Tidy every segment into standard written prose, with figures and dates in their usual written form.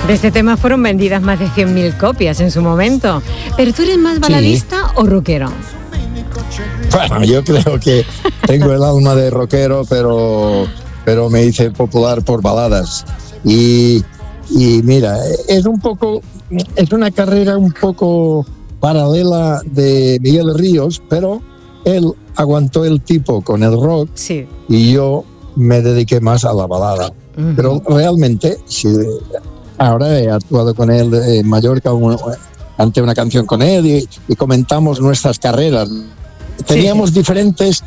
De este tema fueron vendidas más de 100.000 copias en su momento. ¿Pero tú eres más baladista o rockero? Bueno, yo creo que tengo el alma de rockero, pero me hice popular por baladas. Y mira, es una carrera un poco paralela de Miguel Ríos, pero él aguantó el tipo con el rock, sí, y yo me dediqué más a la balada. Uh-huh. Pero realmente, sí, ahora he actuado con él en Mallorca ante una canción con él y comentamos nuestras carreras. Teníamos diferentes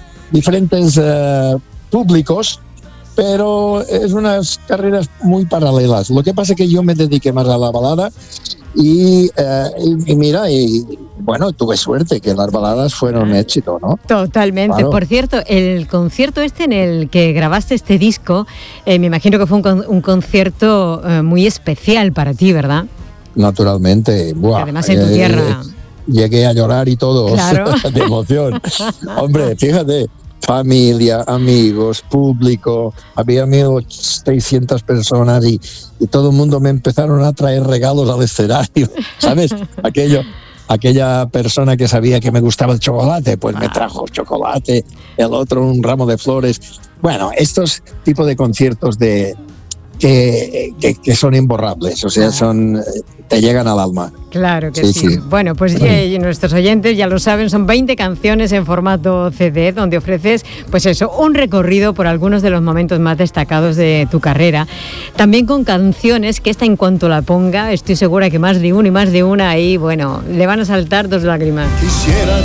públicos, pero es unas carreras muy paralelas. Lo que pasa es que yo me dediqué más a la balada y mira, bueno, tuve suerte que las baladas fueron éxito, ¿no? Totalmente. Claro. Por cierto, el concierto en el que grabaste este disco, me imagino que fue un concierto muy especial para ti, ¿verdad? Naturalmente. Buah, además en tu tierra. Llegué a llorar y todo, claro. De emoción. Hombre, fíjate, familia, amigos, público, había 1.600 personas y todo el mundo me empezaron a traer regalos al escenario, ¿sabes? Aquella persona que sabía que me gustaba el chocolate, pues me trajo chocolate, el otro un ramo de flores. Bueno, estos tipos de conciertos que son imborrables, o sea, te llegan al alma. Claro que sí. Bueno, pues nuestros oyentes ya lo saben, son 20 canciones en formato CD, donde ofreces, pues eso, un recorrido por algunos de los momentos más destacados de tu carrera. También con canciones que esta, en cuanto la ponga, estoy segura que más de uno y más de una ahí, bueno, le van a saltar 2 lágrimas.